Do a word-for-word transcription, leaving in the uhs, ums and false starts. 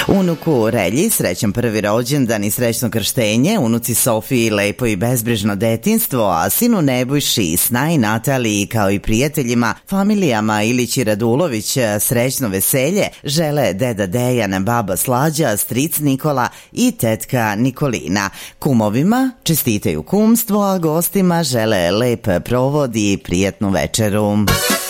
Unuku Relji srećan prvi rođendan i srećno krštenje, unuci Sofiji lepo i bezbrižno detinstvo, a sinu Nebojši, Sna i Nataliji kao i prijateljima, familijama Ilić i Radulović srećno veselje žele deda Dejan, baba Slađa, stric Nikola i tetka Nikolina. Kumovima čestitaju kumstvo, a gostima žele lep provod i prijatnu večeru.